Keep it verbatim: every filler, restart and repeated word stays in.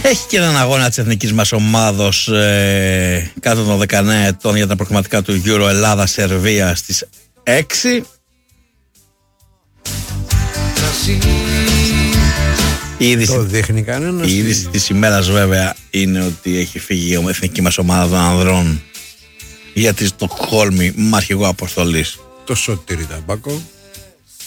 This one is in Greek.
Έχει και έναν αγώνα της εθνικής μας ομάδος ε, κάτω των δεκαεννέα ετών για τα προκριματικά του Euro Ελλάδα-Σερβία στις έξι. Η είδηση, το δείχνει κανένας. Η είδηση της ημέρας βέβαια είναι ότι έχει φύγει η εθνική μας ομάδα των ανδρών για τη Στοκχόλμη με αρχηγό αποστολής Το Σωτήρη Ταμπάκο.